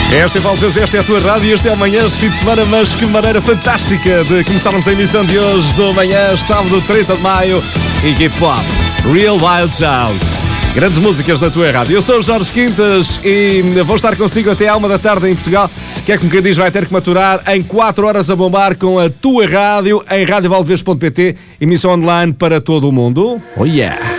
Esta é Valdez, esta é a tua rádio e este é amanhã, este fim de semana, mas que maneira fantástica de começarmos a emissão de hoje do Manhã, sábado 30 de maio, e Hip Hop, Real Wild Child. Grandes músicas na tua rádio. Eu sou o Jorge Quintas e vou estar consigo até à 1 da tarde em Portugal, que é como quem diz, vai ter que maturar em 4 horas a bombar com a tua rádio em radiovaldez.pt, emissão online para todo o mundo. Oh yeah!